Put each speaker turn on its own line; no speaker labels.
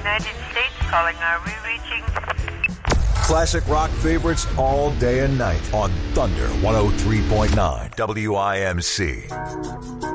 United States calling. Are we reaching?
Classic rock favorites all day and night on Thunder 103.9 WIMC.